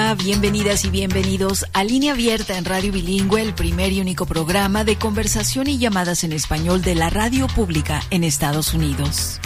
Hola, bienvenidas y bienvenidos a Línea Abierta en Radio Bilingüe, el primer y único programa de conversación y llamadas en español de la radio pública en Estados Unidos.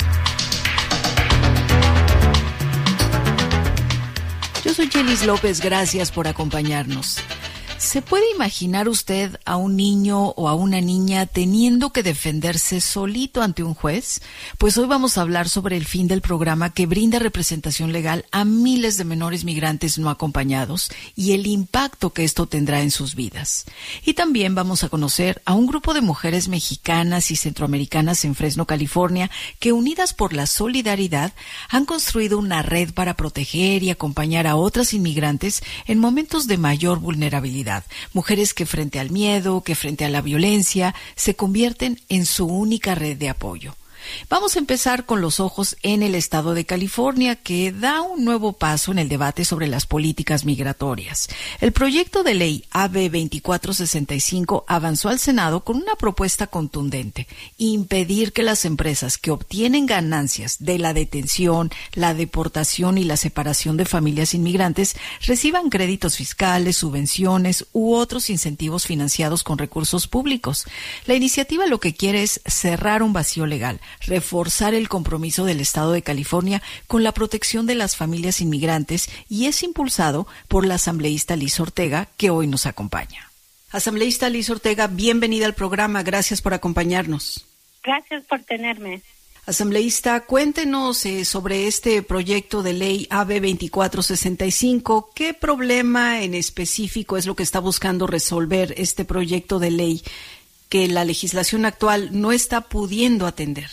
Yo soy Chelis López, gracias por acompañarnos. ¿Se puede imaginar usted a un niño o a una niña teniendo que defenderse solito ante un juez? Pues hoy vamos a hablar sobre el fin del programa que brinda representación legal a miles de menores migrantes no acompañados y el impacto que esto tendrá en sus vidas. Y también vamos a conocer a un grupo de mujeres mexicanas y centroamericanas en Fresno, California, que unidas por la solidaridad han construido una red para proteger y acompañar a otras inmigrantes en momentos de mayor vulnerabilidad. Mujeres que frente al miedo, que frente a la violencia, se convierten en su única red de apoyo. Vamos a empezar con los ojos en el estado de California, que da un nuevo paso en el debate sobre las políticas migratorias. El proyecto de ley AB 2465 avanzó al Senado con una propuesta contundente: impedir que las empresas que obtienen ganancias de la detención, la deportación y la separación de familias inmigrantes reciban créditos fiscales, subvenciones u otros incentivos financiados con recursos públicos. La iniciativa lo que quiere es cerrar un vacío legal, reforzar el compromiso del Estado de California con la protección de las familias inmigrantes, y es impulsado por la asambleísta Liz Ortega, que hoy nos acompaña. Asambleísta Liz Ortega, bienvenida al programa, gracias por acompañarnos. Gracias por tenerme. Asambleísta, cuéntenos sobre este proyecto de ley AB 2465. ¿Qué problema en específico es lo que está buscando resolver este proyecto de ley que la legislación actual no está pudiendo atender?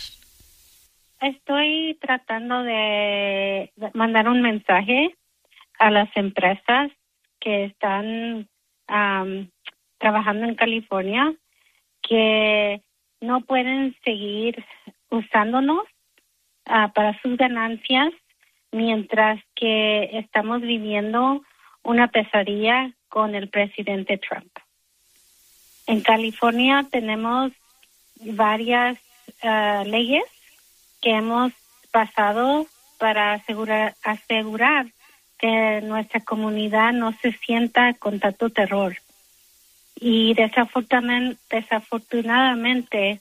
Estoy tratando de mandar un mensaje a las empresas que están trabajando en California, que no pueden seguir usándonos para sus ganancias mientras que estamos viviendo una pesadilla con el presidente Trump. En California tenemos varias leyes que hemos pasado para asegurar que nuestra comunidad no se sienta con tanto terror. Y desafortunadamente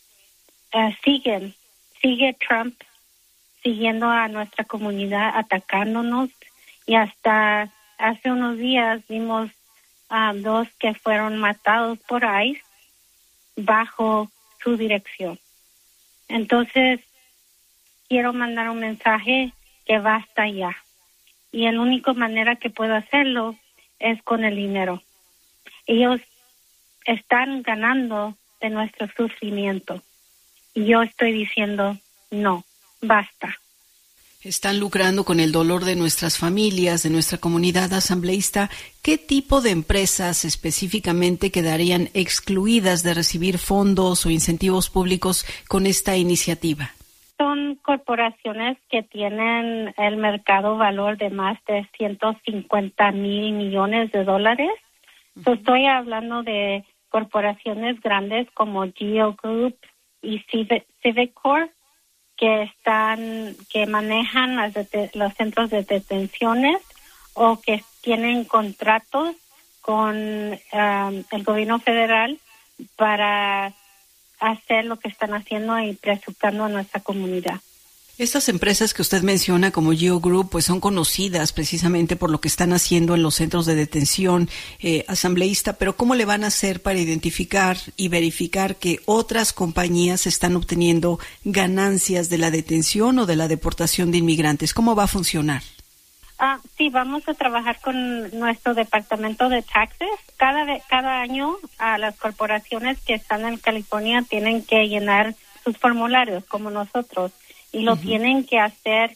sigue Trump siguiendo a nuestra comunidad, atacándonos, y hasta hace unos días vimos dos que fueron matados por ICE bajo su dirección. Entonces, quiero mandar un mensaje que basta ya. Y la única manera que puedo hacerlo es con el dinero. Ellos están ganando de nuestro sufrimiento. Y yo estoy diciendo, no, basta. Están lucrando con el dolor de nuestras familias, de nuestra comunidad. Asambleísta, ¿qué tipo de empresas específicamente quedarían excluidas de recibir fondos o incentivos públicos con esta iniciativa? Son corporaciones que tienen el mercado valor de más de 150 mil millones de dólares. Uh-huh. Estoy hablando de corporaciones grandes como Geo Group y Civicor, que manejan los centros de detenciones o que tienen contratos con el gobierno federal para hacer lo que están haciendo y presupuestando a nuestra comunidad. Estas empresas que usted menciona como Geo Group, pues son conocidas precisamente por lo que están haciendo en los centros de detención, asambleísta, pero ¿cómo le van a hacer para identificar y verificar que otras compañías están obteniendo ganancias de la detención o de la deportación de inmigrantes? ¿Cómo va a funcionar? Sí, vamos a trabajar con nuestro departamento de taxes. Cada año las corporaciones que están en California tienen que llenar sus formularios como nosotros. Y lo tienen que hacer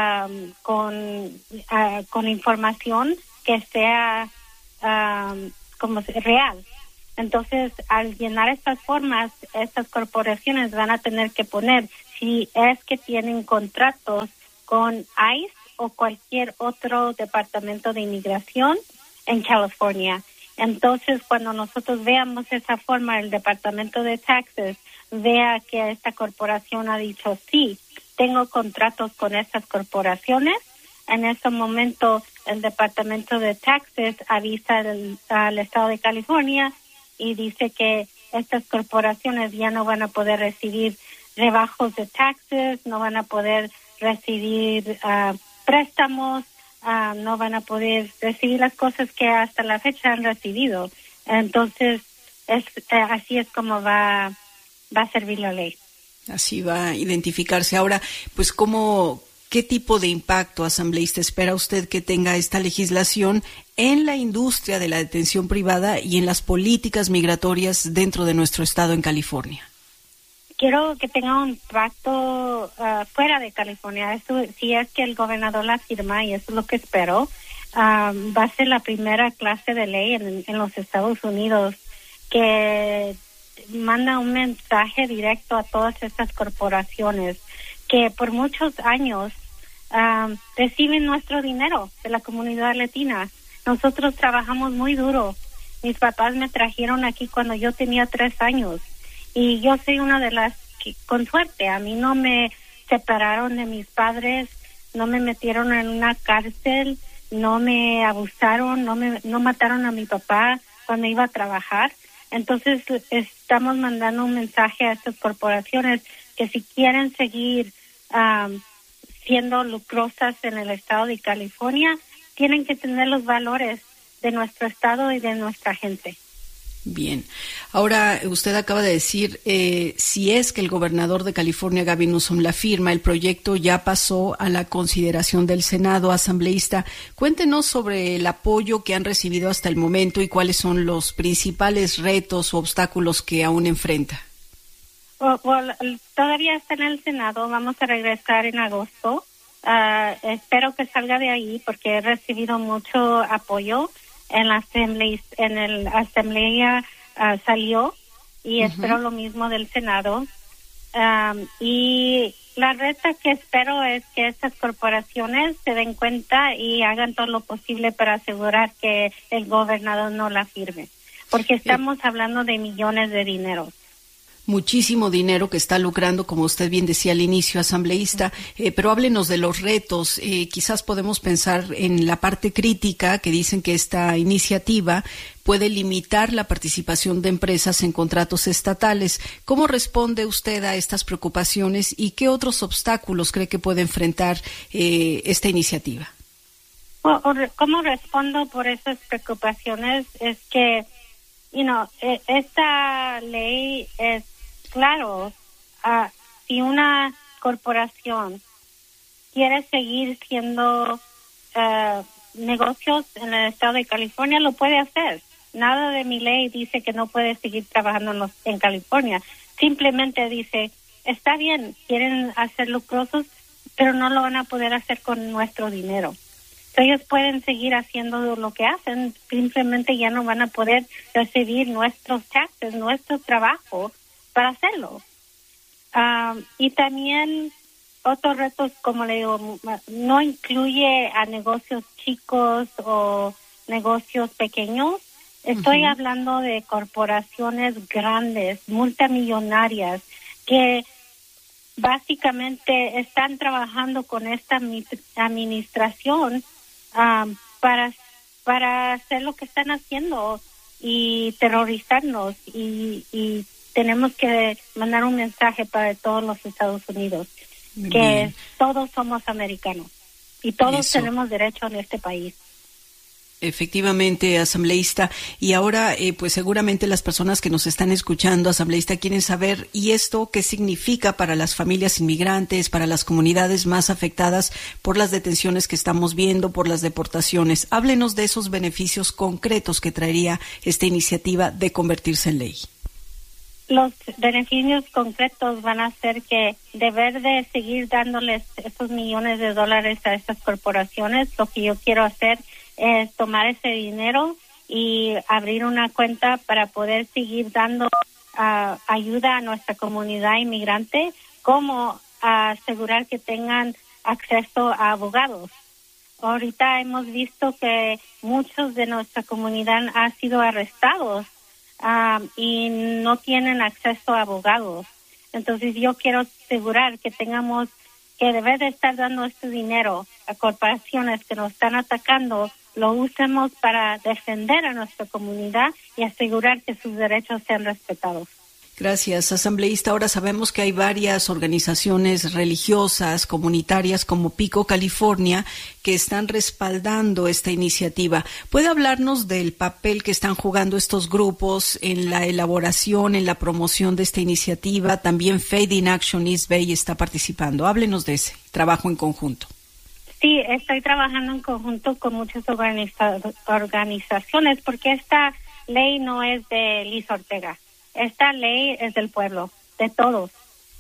con información que sea como real. Entonces, al llenar estas formas, estas corporaciones van a tener que poner si es que tienen contratos con ICE o cualquier otro departamento de inmigración en California. Entonces, cuando nosotros veamos esa forma, el departamento de taxes vea que esta corporación ha dicho sí, tengo contratos con estas corporaciones, en ese momento el Departamento de Taxes avisa al Estado de California y dice que estas corporaciones ya no van a poder recibir rebajos de taxes, no van a poder recibir préstamos, no van a poder recibir las cosas que hasta la fecha han recibido. Entonces, así es como va a servir la ley. Así va a identificarse. Ahora, pues, ¿qué tipo de impacto, asambleísta, espera usted que tenga esta legislación en la industria de la detención privada y en las políticas migratorias dentro de nuestro estado en California? Quiero que tenga un impacto fuera de California. Eso, si es que el gobernador la firma, y eso es lo que espero, va a ser la primera clase de ley en los Estados Unidos que manda un mensaje directo a todas estas corporaciones que por muchos años reciben nuestro dinero de la comunidad latina. Nosotros trabajamos muy duro. Mis papás me trajeron aquí cuando yo tenía 3 años y yo soy una de las que, con suerte, a mí no me separaron de mis padres, no me metieron en una cárcel, no me abusaron, no mataron a mi papá cuando iba a trabajar. Entonces estamos mandando un mensaje a estas corporaciones que si quieren seguir siendo lucrosas en el estado de California, tienen que tener los valores de nuestro estado y de nuestra gente. Bien. Ahora, usted acaba de decir, si es que el gobernador de California, Gavin Newsom, la firma, el proyecto ya pasó a la consideración del Senado. Asambleísta, cuéntenos sobre el apoyo que han recibido hasta el momento y cuáles son los principales retos o obstáculos que aún enfrenta. Todavía está en el Senado, vamos a regresar en agosto. Espero que salga de ahí porque he recibido mucho apoyo en la asamblea, salió y espero lo mismo del Senado. Y la reta que espero es que estas corporaciones se den cuenta y hagan todo lo posible para asegurar que el gobernador no la firme, porque estamos hablando de millones de dinero. Muchísimo dinero que está lucrando, como usted bien decía al inicio, asambleísta, pero háblenos de los retos. Quizás podemos pensar en la parte crítica, que dicen que esta iniciativa puede limitar la participación de empresas en contratos estatales. ¿Cómo responde usted a estas preocupaciones y qué otros obstáculos cree que puede enfrentar esta iniciativa? ¿Cómo respondo por esas preocupaciones? Es que, esta ley es claro, si una corporación quiere seguir siendo negocios en el estado de California, lo puede hacer. Nada de mi ley dice que no puede seguir trabajando en California. Simplemente dice, está bien, quieren hacer lucrosos, pero no lo van a poder hacer con nuestro dinero. Ellos pueden seguir haciendo lo que hacen, simplemente ya no van a poder recibir nuestros taxes, nuestro trabajo para hacerlo. Y también otros retos, como le digo, no incluye a negocios chicos o negocios pequeños. Estoy hablando de corporaciones grandes, multimillonarias, que básicamente están trabajando con esta administración para hacer lo que están haciendo y terrorizarnos y tenemos que mandar un mensaje para todos los Estados Unidos, que todos somos americanos y todos tenemos derecho en este país. Efectivamente, asambleísta. Y ahora, pues seguramente las personas que nos están escuchando, asambleísta, quieren saber, ¿y esto qué significa para las familias inmigrantes, para las comunidades más afectadas por las detenciones que estamos viendo, por las deportaciones? Háblenos de esos beneficios concretos que traería esta iniciativa de convertirse en ley. Los beneficios concretos van a ser que deber de seguir dándoles esos millones de dólares a estas corporaciones, lo que yo quiero hacer es tomar ese dinero y abrir una cuenta para poder seguir dando ayuda a nuestra comunidad inmigrante, como asegurar que tengan acceso a abogados. Ahorita hemos visto que muchos de nuestra comunidad han sido arrestados y no tienen acceso a abogados. Entonces yo quiero asegurar que tengamos que debe de estar dando este dinero a corporaciones que nos están atacando, lo usemos para defender a nuestra comunidad y asegurar que sus derechos sean respetados. Gracias, asambleísta. Ahora sabemos que hay varias organizaciones religiosas, comunitarias como Pico, California, que están respaldando esta iniciativa. ¿Puede hablarnos del papel que están jugando estos grupos en la elaboración, en la promoción de esta iniciativa? También Faith in Action East Bay está participando. Háblenos de ese trabajo en conjunto. Sí, estoy trabajando en conjunto con muchas organizaciones porque esta ley no es de Liz Ortega. Esta ley es del pueblo, de todos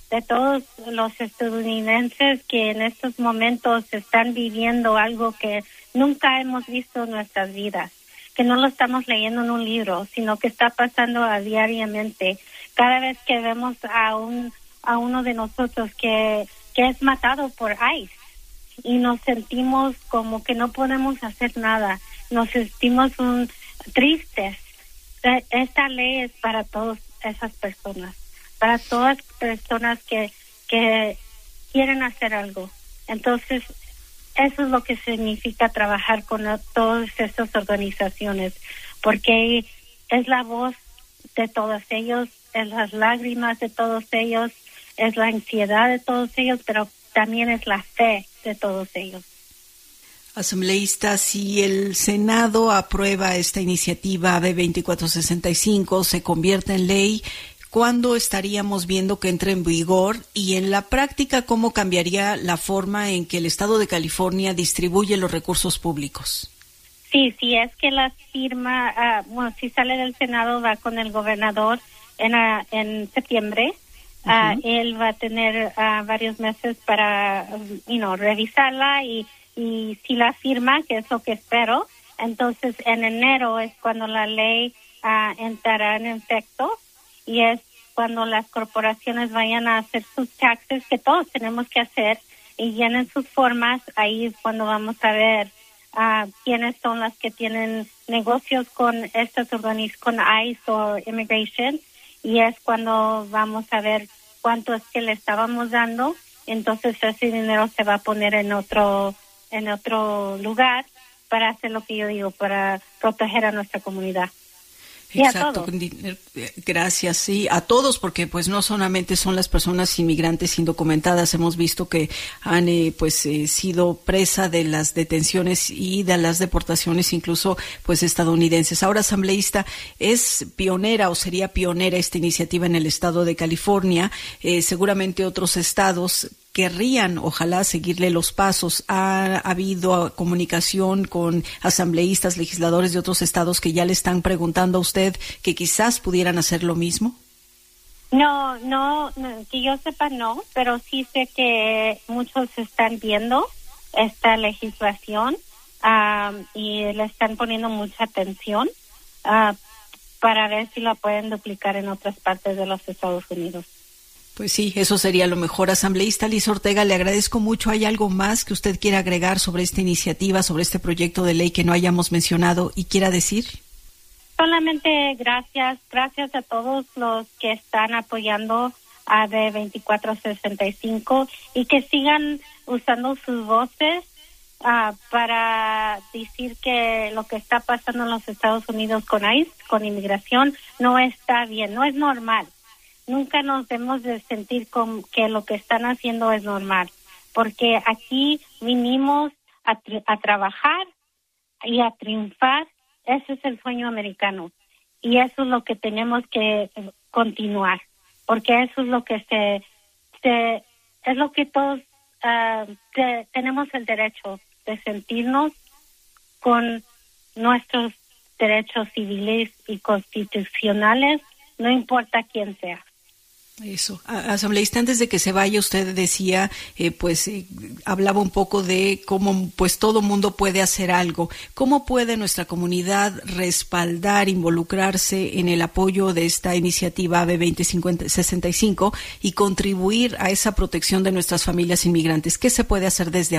los estadounidenses que en estos momentos están viviendo algo que nunca hemos visto en nuestras vidas, que no lo estamos leyendo en un libro, sino que está pasando diariamente. Cada vez que vemos a uno de nosotros que es matado por ICE y nos sentimos como que no podemos hacer nada, nos sentimos tristes. Esta ley es para todas esas personas, para todas personas que quieren hacer algo. Entonces, eso es lo que significa trabajar con todas estas organizaciones, porque es la voz de todos ellos, es las lágrimas de todos ellos, es la ansiedad de todos ellos, pero también es la fe de todos ellos. Asambleísta, si el Senado aprueba esta iniciativa AB 2465, se convierte en ley, ¿cuándo estaríamos viendo que entre en vigor? Y en la práctica, ¿cómo cambiaría la forma en que el Estado de California distribuye los recursos públicos? Sí, es que la firma, si sale del Senado, va con el gobernador en septiembre. Él va a tener varios meses para, revisarla y si la firma, que es lo que espero, entonces en enero es cuando la ley entrará en efecto y es cuando las corporaciones vayan a hacer sus taxes, que todos tenemos que hacer, y llenen sus formas. Ahí es cuando vamos a ver quiénes son las que tienen negocios con estas con ICE o Immigration, y es cuando vamos a ver cuánto es que le estábamos dando. Entonces ese dinero se va a poner en otro lugar para hacer lo que yo digo, para proteger a nuestra comunidad. Exacto. Gracias, sí, a todos, porque pues no solamente son las personas inmigrantes indocumentadas, hemos visto que han sido presa de las detenciones y de las deportaciones, incluso pues estadounidenses. Ahora, asambleísta, ¿es pionera o sería pionera esta iniciativa en el estado de California? Seguramente otros estados querrían, ojalá, seguirle los pasos. ¿Ha habido comunicación con asambleístas, legisladores de otros estados que ya le están preguntando a usted que quizás pudieran hacer lo mismo? No, que yo sepa no, pero sí sé que muchos están viendo esta legislación y le están poniendo mucha atención para ver si la pueden duplicar en otras partes de los Estados Unidos. Pues sí, eso sería lo mejor. Asambleísta Liz Ortega, le agradezco mucho. ¿Hay algo más que usted quiera agregar sobre esta iniciativa, sobre este proyecto de ley que no hayamos mencionado y quiera decir? Solamente gracias a todos los que están apoyando a AB 2465 y que sigan usando sus voces para decir que lo que está pasando en los Estados Unidos con ICE, con inmigración, no está bien, no es normal. Nunca nos debemos de sentir que lo que están haciendo es normal, porque aquí vinimos a trabajar y a triunfar. Ese es el sueño americano y eso es lo que tenemos que continuar, porque eso es lo que es lo que todos tenemos el derecho de sentirnos con nuestros derechos civiles y constitucionales, no importa quién sea. Eso. Asambleísta, antes de que se vaya, usted decía, hablaba un poco de cómo pues todo mundo puede hacer algo. ¿Cómo puede nuestra comunidad respaldar, involucrarse en el apoyo de esta iniciativa AB 2065 y contribuir a esa protección de nuestras familias inmigrantes? ¿Qué se puede hacer desde